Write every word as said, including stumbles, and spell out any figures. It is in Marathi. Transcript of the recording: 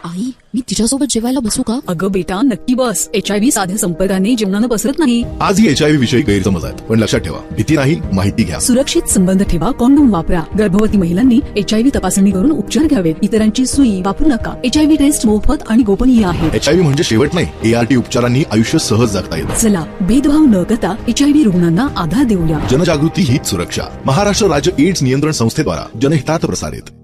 आई, मी तिच्यासोबत जेवायला बसू का? अगं बेटा, नक्की बस. एचआयव्ही साध्या संपर्काने जीवनानं पसरत नाही. आजही एचआयव्ही विषयी गैरसमज आहेत, पण लक्षात ठेवा, भीती नाही, माहिती घ्या. सुरक्षित संबंध ठेवा, कॉन्डोम वापरा. गर्भवती महिलांनी एचआयव्ही तपासणी करून उपचार घ्यावेत. इतरांची सुई वापरू नका. एचआयव्ही टेस्ट मोफत आणि गोपनीय आहे. एचआयव्ही म्हणजे शेवट नाही, एआरटी उपचारांनी आयुष्य सहज जगता येतं. चला, भेदभाव न करता एचआयव्ही रुग्णांना आधार देऊया. जनजागृती हीच सुरक्षा. महाराष्ट्र राज्य एड्स नियंत्रण संस्थेद्वारा जनहितात प्रसारित.